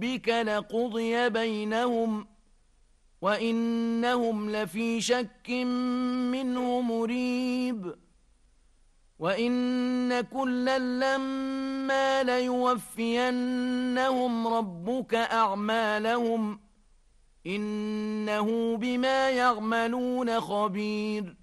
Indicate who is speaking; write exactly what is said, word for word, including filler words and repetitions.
Speaker 1: ربك لقضي بينهم وإنهم لفي شك منه مريب وإن كلا لما ليوفينهم ربك أعمالهم إنه بما يعملون خبير